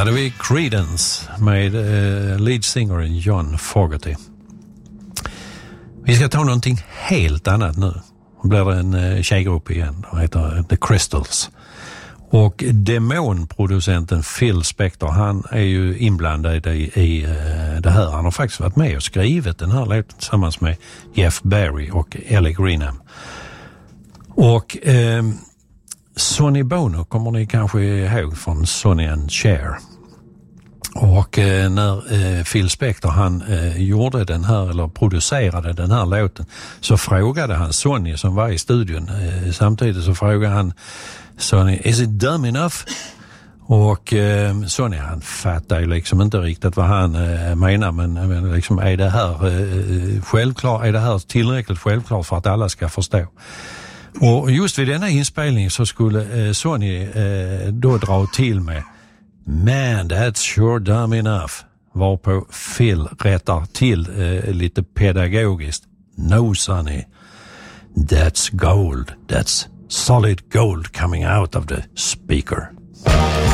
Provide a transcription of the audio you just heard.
hade vi Creedence med lead singer John Fogerty. Vi ska ta någonting helt annat nu. Det blir en tjejgrupp igen. De heter The Crystals. Och demonproducenten Phil Spector, han är ju inblandad i det här. Han har faktiskt varit med och skrivit den här låten tillsammans med Jeff Barry och Ellie Greenham. Och Sonny Bono kommer ni kanske ihåg från Sonny and Cher. Och när Phil Spector han gjorde den här eller producerade den här låten, så frågade han Sonny som var i studion. Samtidigt så frågade han Sonny, is it dumb enough? Och Sonny han fattar ju liksom inte riktigt vad han menar, men liksom är det här självklart, är det här tillräckligt självklart för att alla ska förstå? Och just vid denna inspelning så skulle Sonny då dra till med Man, that's sure dumb enough. Varpå Phil rättar till lite pedagogiskt. No, Sonny, that's gold. That's solid gold coming out of the speaker.